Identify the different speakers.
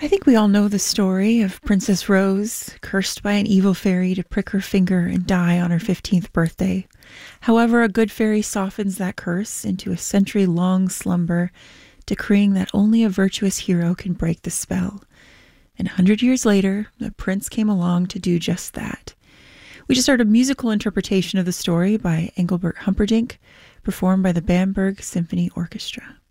Speaker 1: I think we all know the story of Princess Rose, cursed by an evil fairy to prick her finger and die on her 15th birthday. However, a good fairy softens that curse into a century-long slumber, decreeing that only a virtuous hero can break the spell. And 100 years later, the prince came along to do just that. We just heard a musical interpretation of the story by Engelbert Humperdinck, performed by the Bamberg Symphony Orchestra.